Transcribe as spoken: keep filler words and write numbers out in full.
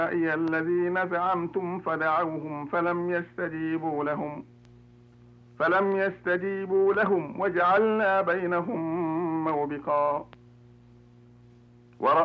الذين زعمتم فدعوهم فلم يستجيبوا لهم فلم يستجيبوا لهم وجعلنا بينهم موبقا